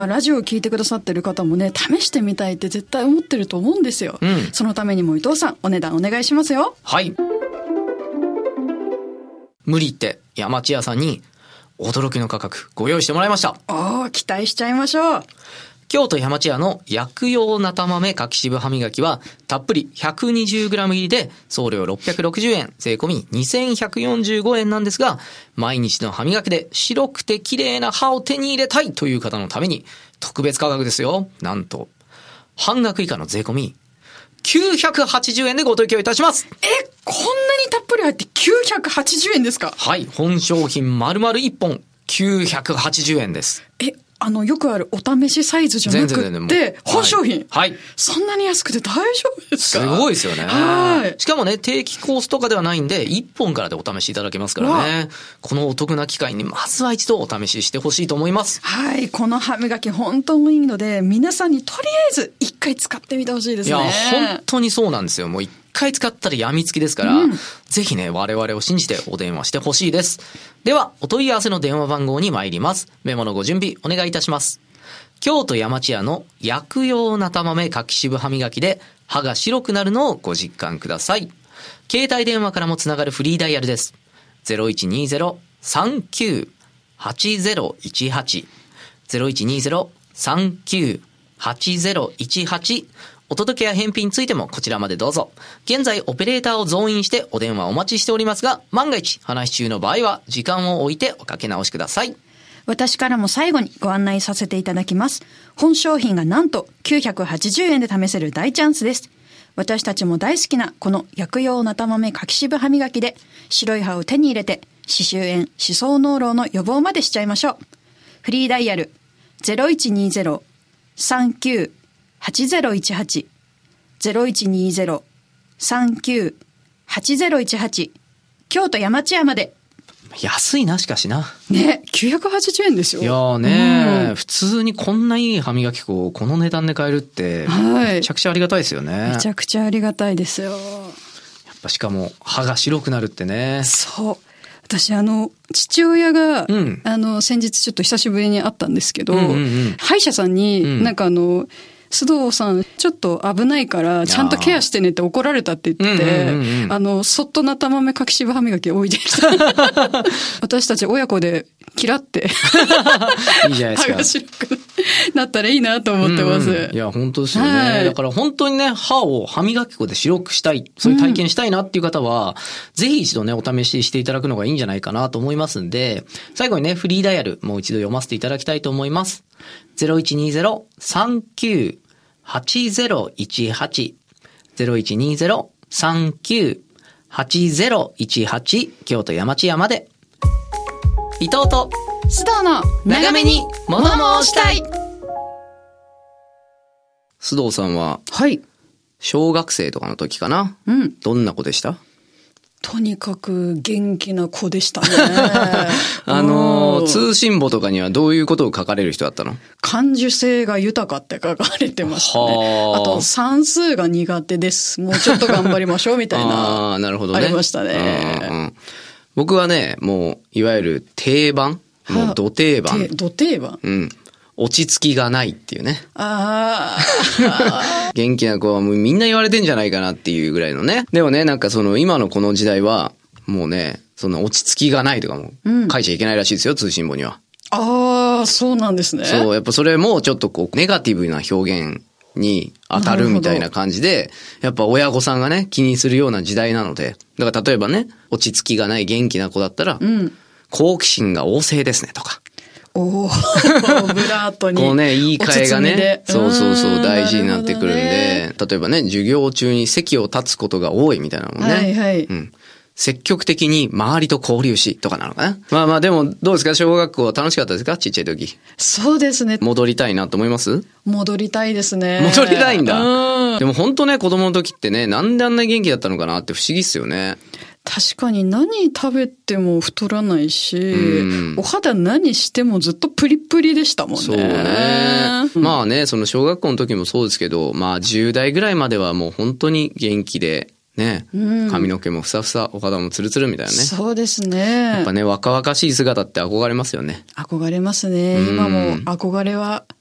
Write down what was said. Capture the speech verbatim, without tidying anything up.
ラジオを聞いてくださってる方もね、試してみたいって絶対思ってると思うんですよ、うん、そのためにも伊藤さん、お値段お願いしますよ。 はい、無理言って山千屋さんに驚きの価格ご用意してもらいました。 おー、期待しちゃいましょう。 京都山千屋の薬用なた豆柿渋歯磨きはたっぷり ひゃくにじゅうグラム 入りで送料ろっぴゃくろくじゅうえん、税込みにせんひゃくよんじゅうごえんなんですが、毎日の歯磨きで白くて綺麗な歯を手に入れたいという方のために特別価格ですよ。なんと半額以下の税込みきゅうひゃくはちじゅうえんでご提供いたします。 え、こんなにたっぷり入ってきゅうひゃくはちじゅうえんですか？ はい、本商品丸々いっぽんきゅうひゃくはちじゅうえんです。 え、あのよくあるお試しサイズじゃなくって本商品、 はい、はい、 そんなに安くて大丈夫ですか？ すごいですよね。 はい。 しかもね、定期コースとかではないんでいっぽんからでお試しいただけますからね。このお得な機会にまずは一度お試ししてほしいと思います。 はい、この歯磨き本当にいいので皆さんにとりあえず一回使ってみてほしいですね。 いや本当にそうなんですよ。もう一回使ったら病みつきですから、うん、ぜひね我々を信じてお電話してほしいです。ではお問い合わせの電話番号に参ります。メモのご準備お願いいたします。京都山千屋の薬用なた豆柿渋歯磨きで歯が白くなるのをご実感ください。携帯電話からもつながるフリーダイヤルです。 ゼロいちにゼロ さんきゅう はちゼロいちはち ゼロいちにゼロ さんきゅう はちゼロいちはち。お届けや返品についてもこちらまでどうぞ。現在オペレーターを増員してお電話お待ちしておりますが、万が一話し中の場合は時間を置いておかけ直しください。 私からも最後にご案内させていただきます。本商品がなんときゅうひゃくはちじゅうえんで試せる大チャンスです。私たちも大好きなこの薬用なた豆柿渋歯磨きで白い歯を手に入れて歯周炎、歯槽膿漏の予防までしちゃいましょう。フリーダイヤル ゼロいちにゼロ さんきゅう はちゼロいちはち ゼロいちにゼロ さんきゅう はちゼロいちはち、京都山千屋まで。 安いな、しかしな。 ね、きゅうひゃくはちじゅうえんですよ。 いやーね、うん、普通にこんないい歯磨き粉をこの値段で買えるって、はい、めちゃくちゃありがたいですよね。 めちゃくちゃありがたいですよ。やっぱしかも歯が白くなるってね。 そう。私あの父親が、うん、あの先日ちょっと久しぶりに会ったんですけど、うんうんうん、歯医者さんに、うん、なんかあの須藤さんちょっと危ないからちゃんとケアしてねって怒られたって言って、うんうんうんうん、あのそっとなた豆柿渋歯磨き置いてきた私たち親子で嫌っていいじゃないですか。 歯が白くなったらいいなと思ってます、うんうん、 いや本当ですよね、はい、だから本当にね歯を歯磨き粉で白くしたい、そういう体験したいなっていう方は、うん、ぜひ一度ねお試ししていただくのがいいんじゃないかなと思いますんで、最後にねフリーダイヤルもう一度読ませていただきたいと思います。 ゼロいちにゼロ さんきゅう はちゼロいちはち ゼロいちにゼロ さんきゅう はちゼロいちはち、京都山千屋まで。伊藤と須藤の長めに物申したい。須藤さんは、 はい、 小学生とかの時かな、うん、どんな子でした？ とにかく元気な子でしたねあの通信簿とかにはどういうことを書かれる人だったの？ 感受性が豊かって書かれてましたね。あと算数が苦手です、もうちょっと頑張りましょうみたいなあ、なるほどね、 ありましたね、 うんうん、僕はねもういわゆる定番、もうど定番、 ど定番、 うん、落ち着きがないっていうね。 ああ。元気な子はもうみんな言われてんじゃないかなっていうぐらいのね。でもね、なんかその今のこの時代は、もうね、その落ち着きがないとかも書いちゃいけないらしいですよ、うん、通信簿には。 ああ、そうなんですね。 そう、やっぱそれもちょっとこう、ネガティブな表現に当たるみたいな感じで、やっぱ親御さんがね、気にするような時代なので、だから例えばね、落ち着きがない元気な子だったら、うん、好奇心が旺盛ですねとか。 おー、ブラートに。 こうね、言い換えがね、そうそうそう、大事になってくるんで、ね、例えばね、授業中に席を立つことが多いみたいなもんね。 はいはい。 うん。積極的に周りと交流しとかなのかな。まあまあでもどうですか、小学校楽しかったですか、ちっちゃい時。 そうですね。 戻りたいなと思います？ 戻りたいですね。 戻りたいんだ。うん。でも本当ね、子供の時ってね、なんであんな元気だったのかなって不思議っすよね。 確かに何食べても太らないし、うん、お肌何してもずっとプリプリでしたもんね。 そうね。うん、まあね、その小学校の時もそうですけど、まあじゅう代ぐらいまではもう本当に元気で、ね、うん、髪の毛もふさふさ、お肌もツルツルみたいなね。 そうですね。 やっぱね、若々しい姿って憧れますよね。 憧れますね。今も憧れは